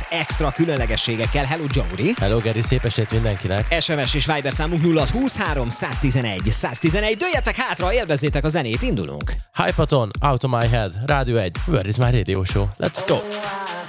extra különlegességekkel. Hello Jory! Hello Geri, szép estét mindenkinek! SMS és Viber számunk 0623 111 111. Dőljetek hátra, élvezzétek a zenét, indulunk! Hypaton, Out of My Head, Rádió 1, Where is my radio show? Let's go!